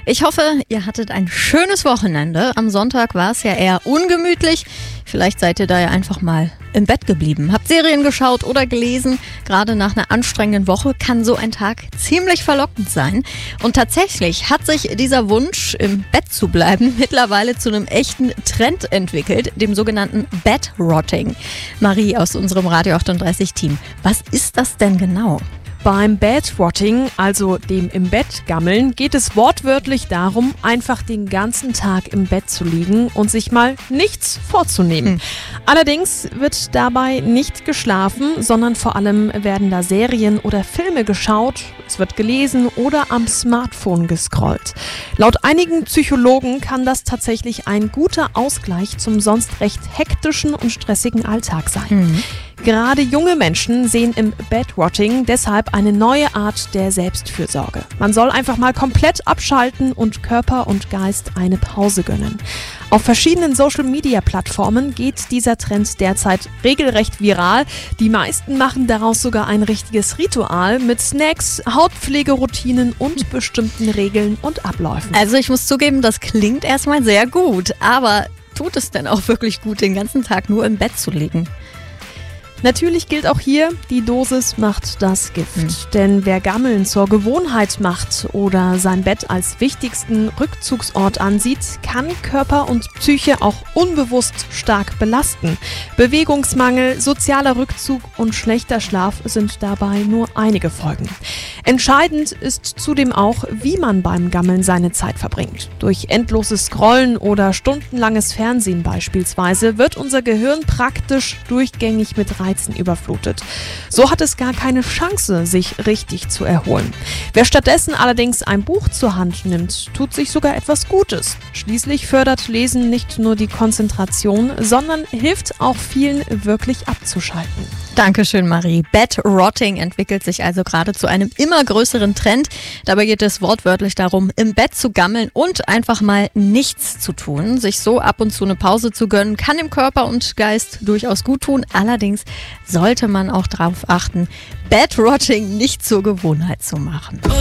Ich hoffe, ihr hattet ein schönes Wochenende. Am Sonntag war es ja eher ungemütlich. Vielleicht seid ihr da ja einfach mal im Bett geblieben. Habt Serien geschaut oder gelesen. Gerade nach einer anstrengenden Woche kann so ein Tag ziemlich verlockend sein. Und tatsächlich hat sich dieser Wunsch, im Bett zu bleiben, mittlerweile zu einem echten Trend entwickelt, dem sogenannten Bed-Rotting. Marie aus unserem Radio 38-Team, was ist das denn genau? Beim Bed-Rotting, also dem im Bett gammeln, geht es wortwörtlich darum, einfach den ganzen Tag im Bett zu liegen und sich mal nichts vorzunehmen. Allerdings wird dabei nicht geschlafen, sondern vor allem werden da Serien oder Filme geschaut, es wird gelesen oder am Smartphone gescrollt. Laut einigen Psychologen kann das tatsächlich ein guter Ausgleich zum sonst recht hektischen und stressigen Alltag sein. Gerade junge Menschen sehen im Bed-Rotting deshalb eine neue Art der Selbstfürsorge. Man soll einfach mal komplett abschalten und Körper und Geist eine Pause gönnen. Auf verschiedenen Social-Media-Plattformen geht dieser Trend derzeit regelrecht viral. Die meisten machen daraus sogar ein richtiges Ritual mit Snacks, Hautpflegeroutinen und bestimmten Regeln und Abläufen. Also ich muss zugeben, das klingt erstmal sehr gut, aber tut es denn auch wirklich gut, den ganzen Tag nur im Bett zu liegen? Natürlich gilt auch hier, die Dosis macht das Gift. Denn wer Gammeln zur Gewohnheit macht oder sein Bett als wichtigsten Rückzugsort ansieht, kann Körper und Psyche auch unbewusst stark belasten. Bewegungsmangel, sozialer Rückzug und schlechter Schlaf sind dabei nur einige Folgen. Entscheidend ist zudem auch, wie man beim Gammeln seine Zeit verbringt. Durch endloses Scrollen oder stundenlanges Fernsehen beispielsweise wird unser Gehirn praktisch durchgängig mit Reizen überflutet. So hat es gar keine Chance, sich richtig zu erholen. Wer stattdessen allerdings ein Buch zur Hand nimmt, tut sich sogar etwas Gutes. Schließlich fördert Lesen nicht nur die Konzentration, sondern hilft auch vielen wirklich abzuschalten. Dankeschön, Marie. Bed-Rotting entwickelt sich also gerade zu einem immer größeren Trend. Dabei geht es wortwörtlich darum, im Bett zu gammeln und einfach mal nichts zu tun. Sich so ab und zu eine Pause zu gönnen, kann dem Körper und Geist durchaus gut tun. Allerdings sollte man auch darauf achten, Bed-Rotting nicht zur Gewohnheit zu machen.